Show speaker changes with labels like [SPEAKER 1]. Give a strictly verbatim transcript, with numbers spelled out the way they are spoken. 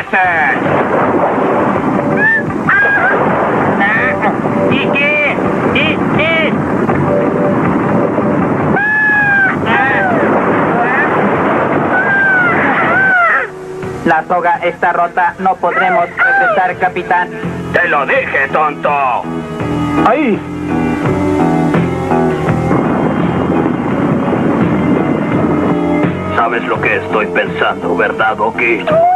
[SPEAKER 1] meses. ¿Y qué? ¿Y qué?
[SPEAKER 2] La soga está rota. No podremos regresar, capitán.
[SPEAKER 1] Te lo dije, tonto.
[SPEAKER 3] ¡Ahí!
[SPEAKER 1] Sabes lo que estoy pensando, ¿verdad, Oki?